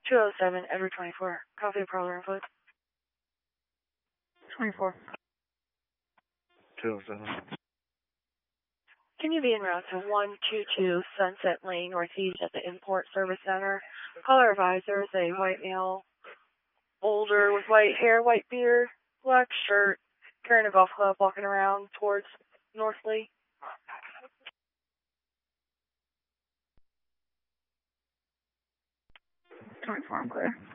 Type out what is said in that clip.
207, Edward 24. Coffee parlor input. 24. 207. Can you be en route to 122 Sunset Lane Northeast at the Import Service Center? Caller advisor is a white male, older with white hair, white beard, black shirt, carrying a golf club, walking around towards Northley. 24, I'm clear.